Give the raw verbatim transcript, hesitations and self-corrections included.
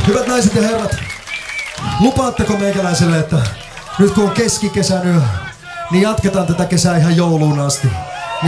Hyvät naiset ja herrat, lupaatteko meikäläiselle, että nyt kun on keskikesän yö, niin jatketaan tätä kesää ihan jouluun asti.